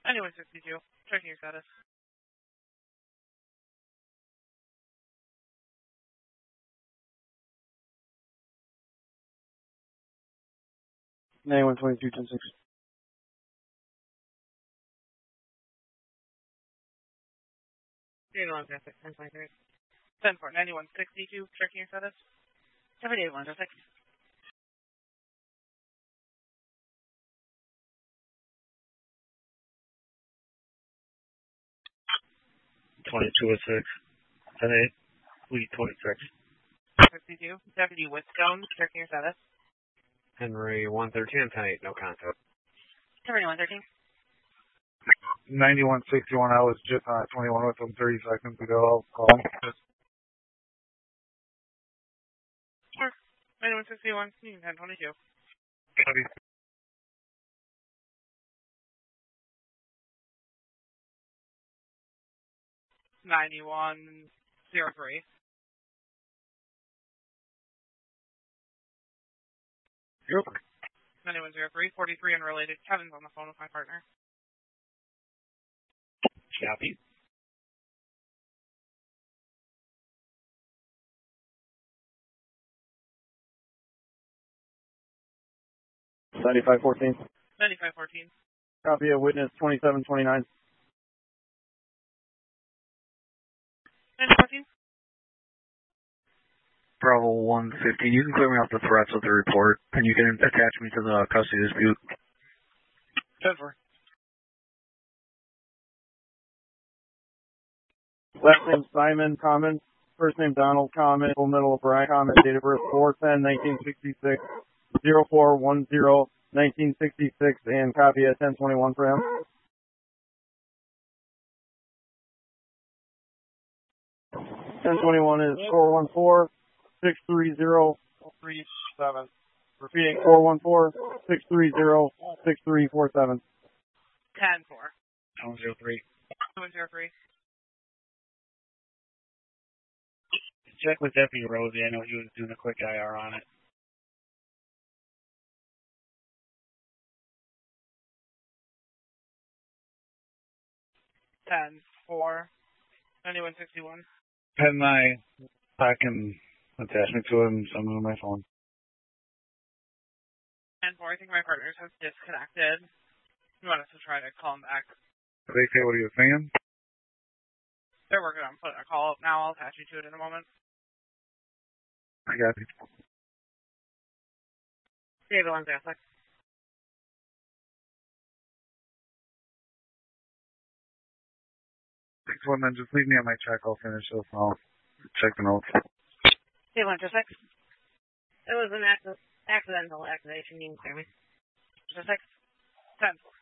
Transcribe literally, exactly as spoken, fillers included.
ninety-one sixty-two. Checking your status. ninety-one twenty-two, ten six. ninety-one six, ten twenty-three. ten four, ninety-one sixty-two. Checking your status. seventy-eight one six. twenty-two oh six. ten eight. Fleet twenty-six. sixty-two. Deputy Whitstone. Checking your status. Henry one thirteen, ten eight. No contact. Henry one thirteen. ninety-one sixty-one, I was just on twenty-one with them thirty seconds ago. I'll call him. Sure. ninety-one sixty-one, ten twenty-two. Copy. ninety-one oh three. Yep. ninety-one oh three, forty-three unrelated. Kevin's on the phone with my partner. Copy. ninety-five fourteen. ninety-five fourteen. Copy of witness twenty-seven twenty-nine. ninety fourteen. Bravo one fifteen. You can clear me off the threats of the report, and you can attach me to the custody dispute. ten four. Last name Simon, comment. First name Donald, comment. Full middle O'Brien, comment. Date of birth four ten nineteen sixty-six, zero four one zero nineteen sixty-six, and copy at ten twenty-one for him. ten twenty-one is four one four six three zero three seven. Repeating, four one four six three zero six three four seven. ten four. one oh three. one oh three. Check with Deputy Rosie. I know he was doing a quick I R on it. ten four. ninety-one sixty-one. ten nine. I can attach me to him. So I'm on my phone. ten four. I think my partners have disconnected. You want us to try to call him back? Did they say what he was saying? They're working on putting a call up now. I'll attach you to it in a moment. I got it. David one zero six. Six one, then just leave me on my check. I'll finish this. I'll check the notes. David one zero six. It was an acc- accidental activation. You can clear me. zero six. ten four.